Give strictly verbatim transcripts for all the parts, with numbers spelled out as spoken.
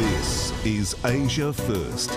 This is Asia First.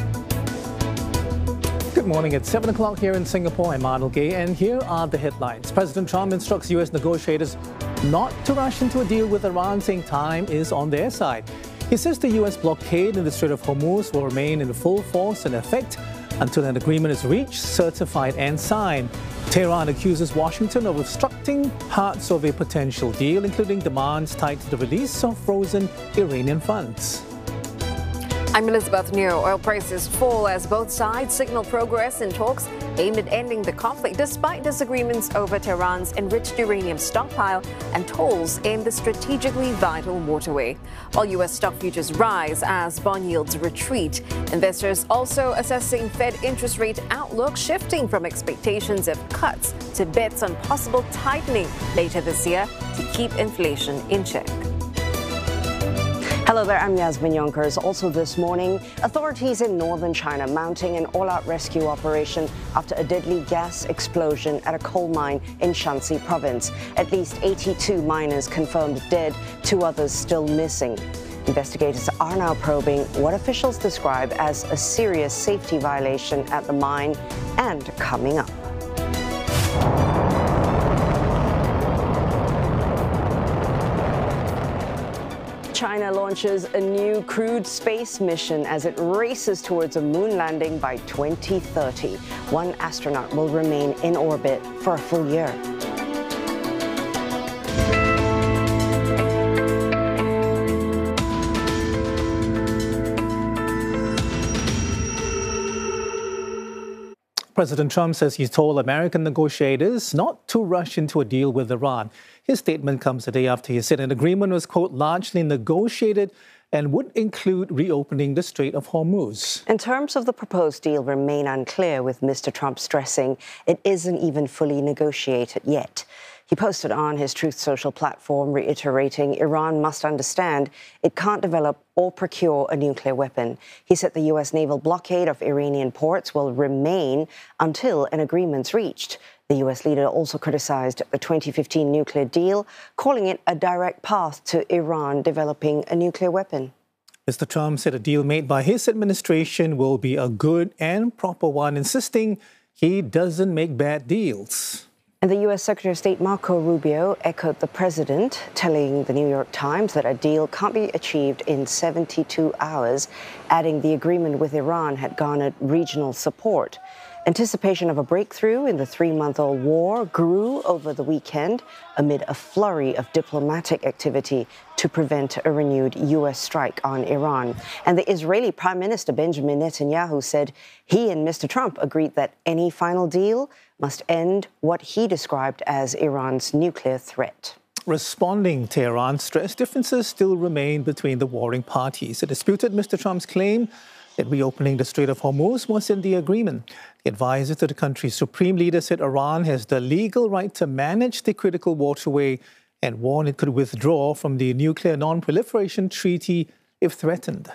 Good morning. It's seven o'clock here in Singapore. I'm Arnold Gay, and here are the headlines. President Trump instructs U S negotiators not to rush into a deal with Iran, saying time is on their side. He says the U S blockade in the Strait of Hormuz will remain in full force and effect until an agreement is reached, certified and signed. Tehran accuses Washington of obstructing parts of a potential deal, including demands tied to the release of frozen Iranian funds. I'm Elizabeth New. Oil prices fall as both sides signal progress in talks aimed at ending the conflict, despite disagreements over Tehran's enriched uranium stockpile and tolls in the strategically vital waterway. While U S stock futures rise as bond yields retreat, investors also assessing Fed interest rate outlook, shifting from expectations of cuts to bets on possible tightening later this year to keep inflation in check. Hello there, I'm Yasmin Yonkers. Also this morning, authorities in northern China mounting an all-out rescue operation after a deadly gas explosion at a coal mine in Shanxi province. At least eighty-two miners confirmed dead, two others still missing. Investigators are now probing what officials describe as a serious safety violation at the mine. And coming up, China launches a new crewed space mission as it races towards a moon landing by twenty thirty. One astronaut will remain in orbit for a full year. President Trump says he told American negotiators not to rush into a deal with Iran. His statement comes a day after he said an agreement was, quote, largely negotiated and would include reopening the Strait of Hormuz. In terms of the proposed deal remain unclear, with Mister Trump stressing it isn't even fully negotiated yet. He posted on his Truth Social platform, reiterating Iran must understand it can't develop or procure a nuclear weapon. He said the U S naval blockade of Iranian ports will remain until an agreement's reached. The U S leader also criticized the twenty fifteen nuclear deal, calling it a direct path to Iran developing a nuclear weapon. Mister Trump said a deal made by his administration will be a good and proper one, insisting he doesn't make bad deals. And the U S Secretary of State Marco Rubio echoed the president, telling the New York Times that a deal can't be achieved in seventy-two hours, adding the agreement with Iran had garnered regional support. Anticipation of a breakthrough in the three-month-old war grew over the weekend amid a flurry of diplomatic activity to prevent a renewed U S strike on Iran. And the Israeli Prime Minister Benjamin Netanyahu said he and Mister Trump agreed that any final deal must end what he described as Iran's nuclear threat. Responding to Iran's stress, differences still remain between the warring parties. It disputed Mister Trump's claim that reopening the Strait of Hormuz was in the agreement. The advisor to the country's supreme leader said Iran has the legal right to manage the critical waterway and warned it could withdraw from the nuclear non-proliferation treaty if threatened.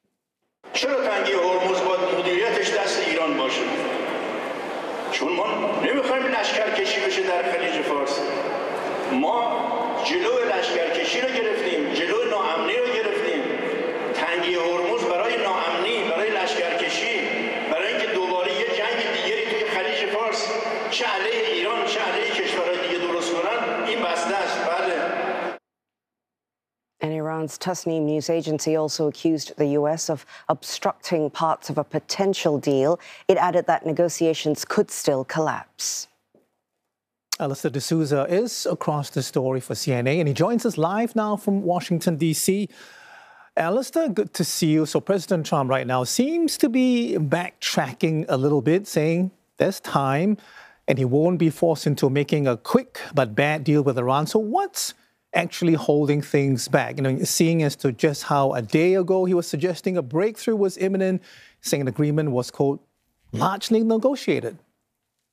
And Iran's Tasnim news agency also accused the U S of obstructing parts of a potential deal. It added that negotiations could still collapse. Alistair D'Souza is across the story for C N A, and he joins us live now from Washington, D C Alistair, good to see you. So President Trump right now seems to be backtracking a little bit, saying there's time and he won't be forced into making a quick but bad deal with Iran. So what's actually holding things back? You know, seeing as to just how a day ago he was suggesting a breakthrough was imminent, saying an agreement was, quote, largely negotiated.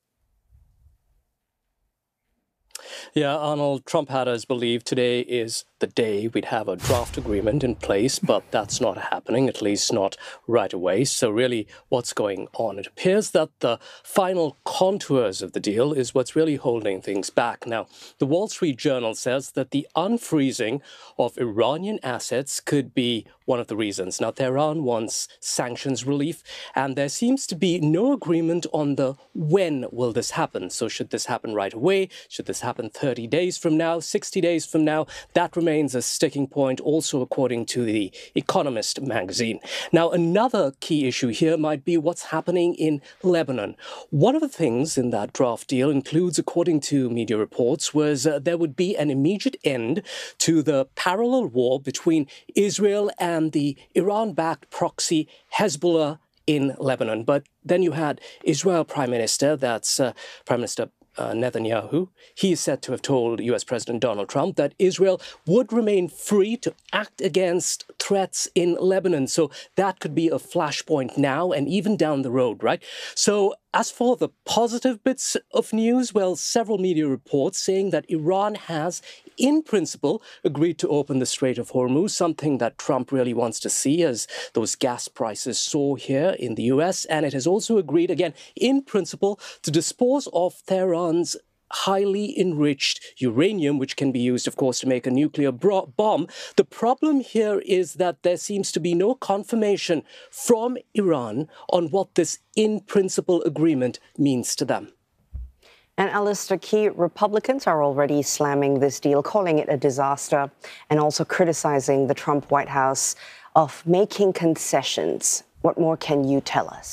Yeah, Arnold, Trump had us believe today is the day we'd have a draft agreement in place, but that's not happening, at least not right away. So really, what's going on? It appears that the final contours of the deal is what's really holding things back. Now, the Wall Street Journal says that the unfreezing of Iranian assets could be one of the reasons. Now, Tehran wants sanctions relief, and there seems to be no agreement on the when will this happen. So should this happen right away? Should this happen thirty days from now, sixty days from now? That remains a sticking point, also according to The Economist magazine. Now, another key issue here might be what's happening in Lebanon. One of the things in that draft deal includes, according to media reports, was uh, there would be an immediate end to the parallel war between Israel and the Iran-backed proxy Hezbollah in Lebanon. But then you had Israel Prime Minister, that's uh, Prime Minister Uh, Netanyahu. He is said to have told U S President Donald Trump that Israel would remain free to act against threats in Lebanon. So that could be a flashpoint now and even down the road, right? So as for the positive bits of news, well, several media reports saying that Iran has, in principle, agreed to open the Strait of Hormuz, something that Trump really wants to see as those gas prices soar here in the U S. And it has also agreed, again, in principle, to dispose of Tehran's highly enriched uranium, which can be used, of course, to make a nuclear bomb. The problem here is that there seems to be no confirmation from Iran on what this in-principle agreement means to them. And Alistair, key Republicans are already slamming this deal, calling it a disaster, and also criticizing the Trump White House of making concessions. What more can you tell us?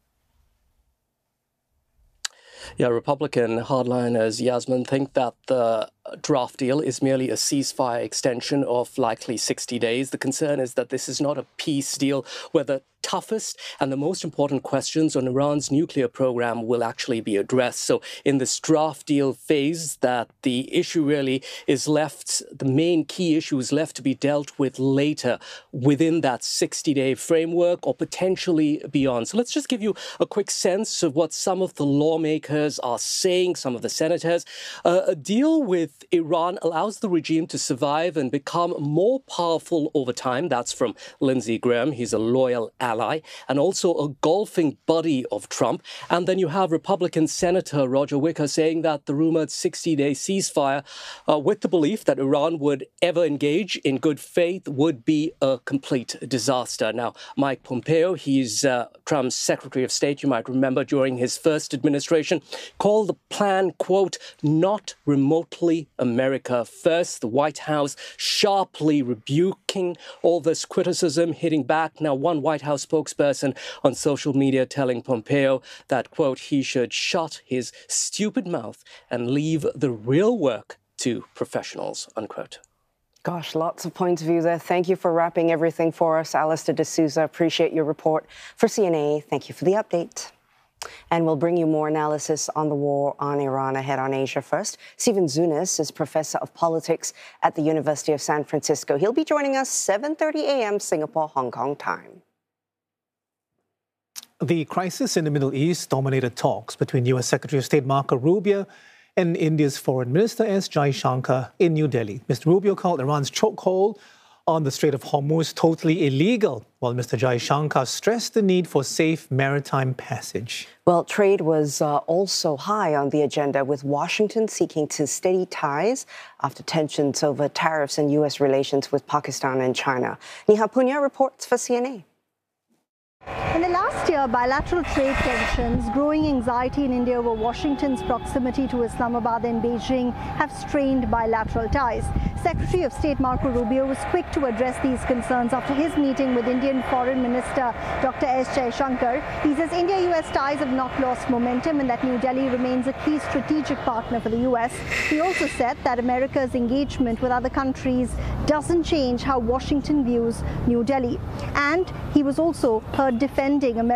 Yeah, Republican hardliners, Yasmin, think that the draft deal is merely a ceasefire extension of likely sixty days. The concern is that this is not a peace deal where the toughest and the most important questions on Iran's nuclear program will actually be addressed. So in this draft deal phase, that the issue really is left, the main key issue is left to be dealt with later within that sixty-day framework or potentially beyond. So let's just give you a quick sense of what some of the lawmakers are saying, some of the senators. Uh, a deal with Iran allows the regime to survive and become more powerful over time. That's from Lindsey Graham. He's a loyal ally and also a golfing buddy of Trump. And then you have Republican Senator Roger Wicker saying that the rumored sixty-day ceasefire, uh, with the belief that Iran would ever engage in good faith, would be a complete disaster. Now, Mike Pompeo, he's uh, Trump's Secretary of State, you might remember during his first administration, called the plan, quote, not remotely America first. The White House sharply rebuking all this criticism, hitting back. Now, one White House spokesperson on social media telling Pompeo that, quote, he should shut his stupid mouth and leave the real work to professionals, unquote. Gosh, lots of points of view there. Thank you for wrapping everything for us, Alistair D'Souza. Appreciate your report. For C N A, thank you for the update. And we'll bring you more analysis on the war on Iran ahead on Asia First. Stephen Zunis is Professor of Politics at the University of San Francisco. He'll be joining us seven thirty a m Singapore, Hong Kong time. The crisis in the Middle East dominated talks between U S Secretary of State Marco Rubio and India's Foreign Minister S. Jaishankar in New Delhi. Mister Rubio called Iran's chokehold on the Strait of Hormuz totally illegal, while Mister Jaishankar stressed the need for safe maritime passage. Well, trade was uh, also high on the agenda, with Washington seeking to steady ties after tensions over tariffs and U S relations with Pakistan and China. Neha Punya reports for C N A. In the last year, bilateral trade tensions, growing anxiety in India over Washington's proximity to Islamabad and Beijing have strained bilateral ties. Secretary of State Marco Rubio was quick to address these concerns after his meeting with Indian Foreign Minister Doctor S. Jaishankar. He says India-U S ties have not lost momentum and that New Delhi remains a key strategic partner for the U S. He also said that America's engagement with other countries doesn't change how Washington views New Delhi. And he was also heard defending American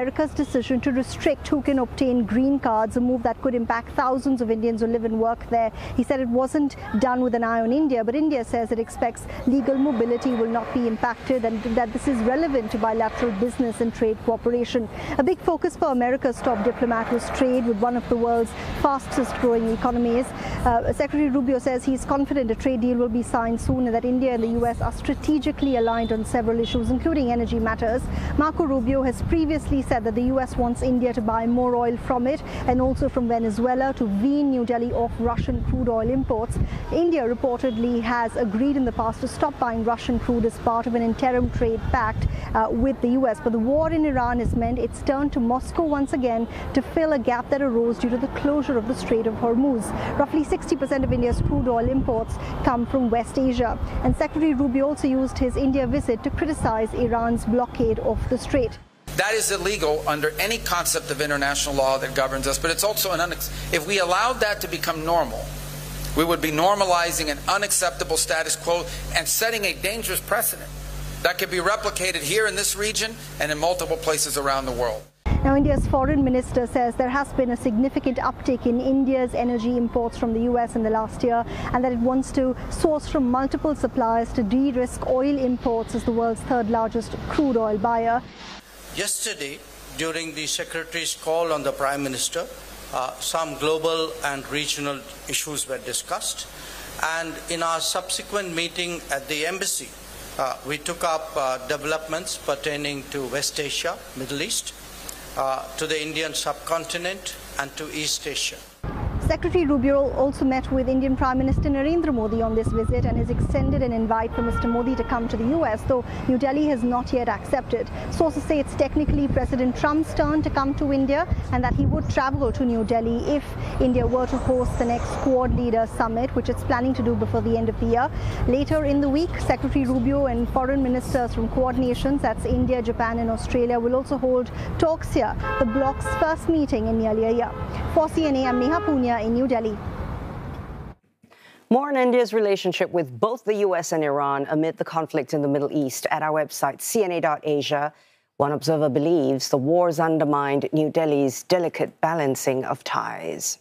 America's decision to restrict who can obtain green cards, a move that could impact thousands of Indians who live and work there. He said it wasn't done with an eye on India, but India says it expects legal mobility will not be impacted and that this is relevant to bilateral business and trade cooperation. A big focus for America's top diplomat was trade with one of the world's fastest growing economies. Uh, Secretary Rubio says he's confident a trade deal will be signed soon and that India and the U S are strategically aligned on several issues, including energy matters. Marco Rubio has previously said that the U S wants India to buy more oil from it and also from Venezuela to wean New Delhi off Russian crude oil imports. India reportedly has agreed in the past to stop buying Russian crude as part of an interim trade pact uh, with the U S. But the war in Iran has meant it's turned to Moscow once again to fill a gap that arose due to the closure of the Strait of Hormuz. Roughly sixty percent of India's crude oil imports come from West Asia. And Secretary Rubio also used his India visit to criticize Iran's blockade of the strait. That is illegal under any concept of international law that governs us, but it's also an unex- if we allowed that to become normal, we would be normalizing an unacceptable status quo and setting a dangerous precedent that could be replicated here in this region and in multiple places around the world. Now, India's foreign minister says there has been a significant uptick in India's energy imports from the U S in the last year and that it wants to source from multiple suppliers to de-risk oil imports as the world's third largest crude oil buyer. Yesterday, during the Secretary's call on the Prime Minister, uh, some global and regional issues were discussed. And in our subsequent meeting at the embassy, uh, we took up uh, developments pertaining to West Asia, Middle East, uh, to the Indian subcontinent and to East Asia. Secretary Rubio also met with Indian Prime Minister Narendra Modi on this visit and has extended an invite for Mister Modi to come to the U S, though New Delhi has not yet accepted. Sources say it's technically President Trump's turn to come to India and that he would travel to New Delhi if India were to host the next Quad Leaders Summit, which it's planning to do before the end of the year. Later in the week, Secretary Rubio and foreign ministers from Quad nations, that's India, Japan and Australia, will also hold talks here, the bloc's first meeting in nearly a year. For C N A, I'm Neha Punya in New Delhi. More on India's relationship with both the U S and Iran amid the conflict in the Middle East at our website, C N A dot Asia. One observer believes the wars undermined New Delhi's delicate balancing of ties.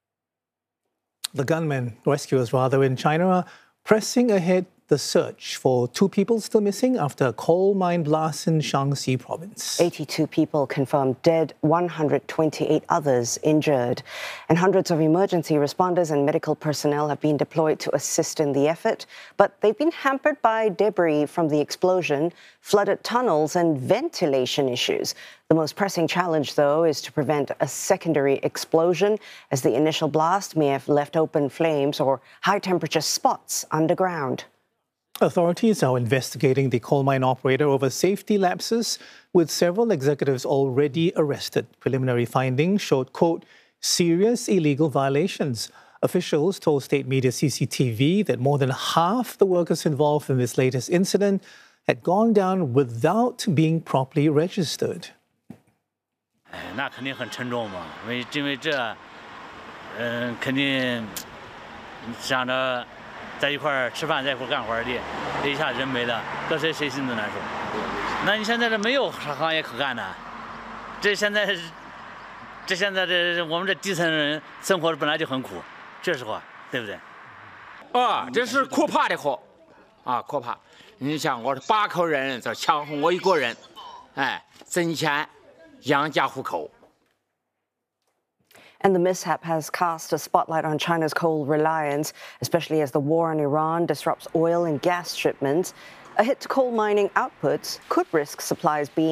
The gunmen, rescuers rather, in China are pressing ahead the search for two people still missing after a coal mine blast in Shaanxi province. eighty-two people confirmed dead, one hundred twenty-eight others injured. And hundreds of emergency responders and medical personnel have been deployed to assist in the effort. But they've been hampered by debris from the explosion, flooded tunnels and ventilation issues. The most pressing challenge, though, is to prevent a secondary explosion, as the initial blast may have left open flames or high-temperature spots underground. Authorities are investigating the coal mine operator over safety lapses, with several executives already arrested. Preliminary findings showed, quote, serious illegal violations. Officials told state media C C T V that more than half the workers involved in this latest incident had gone down without being properly registered. 那肯定很沉重嘛，因为因为这，嗯，肯定想着在一块儿吃饭，在一块儿干活的，这一下人没了，搁谁谁心都难受。那你现在这没有行业可干的，这现在，这现在这我们这基层人生活本来就很苦，这实话，对不对？ 啊，这是可怕的活，啊，可怕！你像我这八口人，这抢我一个人，哎，挣钱。 养家糊口. And the mishap has cast a spotlight on China's coal reliance, especially as the war in Iran disrupts oil and gas shipments. A hit to coal mining outputs could risk supplies being